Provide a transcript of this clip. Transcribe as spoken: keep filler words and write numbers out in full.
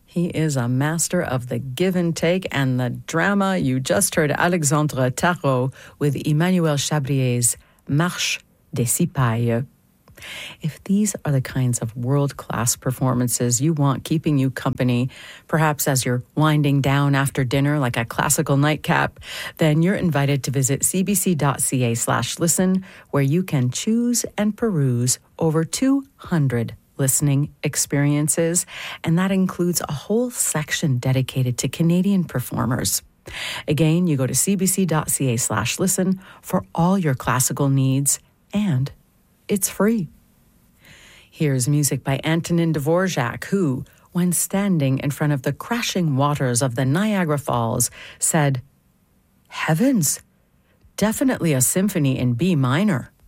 He is a master of the give and take and the drama. You just heard Alexandre Tarot with Emmanuel Chabrier's Marche des Cipayes. If these are the kinds of world-class performances you want keeping you company, perhaps as you're winding down after dinner like a classical nightcap, then you're invited to visit cbc.ca slash listen, where you can choose and peruse over two hundred listening experiences, and that includes a whole section dedicated to Canadian performers. Again, you go to cbc.ca slash listen for all your classical needs, and it's free. Here's music by Antonin Dvorak, who, when standing in front of the crashing waters of the Niagara Falls, said, "Heavens, definitely a symphony in B minor."